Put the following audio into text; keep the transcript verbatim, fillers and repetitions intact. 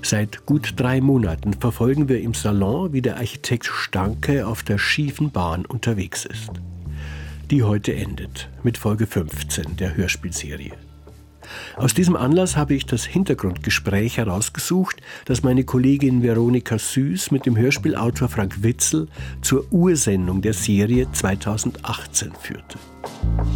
Seit gut drei Monaten verfolgen wir im Salon, wie der Architekt Stanke auf der schiefen Bahn unterwegs ist. Die heute endet mit Folge fünfzehn der Hörspielserie. Aus diesem Anlass habe ich das Hintergrundgespräch herausgesucht, das meine Kollegin Veronika Süß mit dem Hörspielautor Frank Witzel zur Ursendung der Serie zweitausendachtzehn führte.